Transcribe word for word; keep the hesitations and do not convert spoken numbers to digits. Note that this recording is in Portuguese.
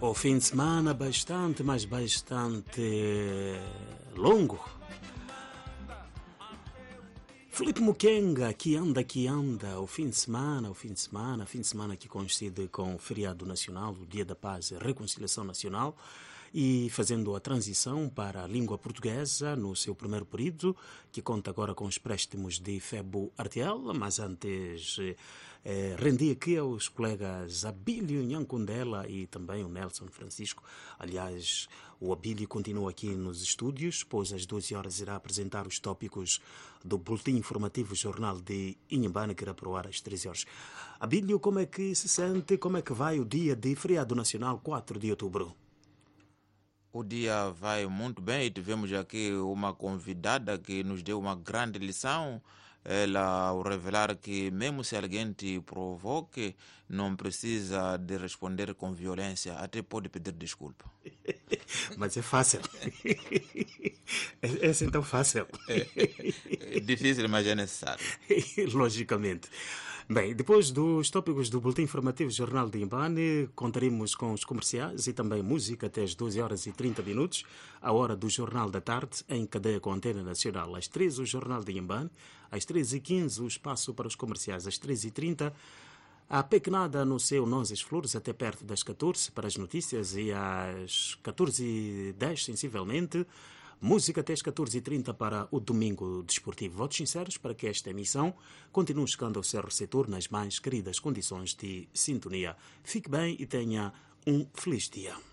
O fim de semana bastante, mas bastante longo. Filipe Mukenga, que anda, que anda, o fim de semana, o fim de semana, fim de semana que coincide com o feriado nacional, o Dia da Paz e Reconciliação Nacional, e fazendo a transição para a língua portuguesa no seu primeiro período, que conta agora com os préstimos de Febo Artiel, mas antes eh, rendi aqui aos colegas Abílio Nhancundela e também o Nelson Francisco. Aliás, o Abílio continua aqui nos estúdios, pois às doze horas irá apresentar os tópicos do Boletim Informativo Jornal de Inhambane, que irá para o ar às treze horas. Abílio, como é que se sente, como é que vai o dia de feriado nacional, quatro de outubro? O dia vai muito bem e tivemos aqui uma convidada que nos deu uma grande lição. Ela, ao revelar que mesmo se alguém te provoque, não precisa de responder com violência, até pode pedir desculpa. Mas é fácil. É, é assim tão fácil. É, é difícil, mas é necessário. Logicamente. Bem, depois dos tópicos do Boletim Informativo Jornal de Inhambane, contaremos com os comerciais e também música até as doze horas e trinta minutos, a hora do Jornal da Tarde, em cadeia com a Antena Nacional. Às treze, o Jornal de Inhambane. Às treze e quinze, o espaço para os comerciais. Às treze e trinta, a Pequenada no seu Nozes Flores, até perto das catorze, para as notícias. E às catorze e dez, sensivelmente, música até às catorze e trinta para o Domingo Desportivo. Votos sinceros para que esta emissão continue chegando ao seu receptor nas mais queridas condições de sintonia. Fique bem e tenha um feliz dia.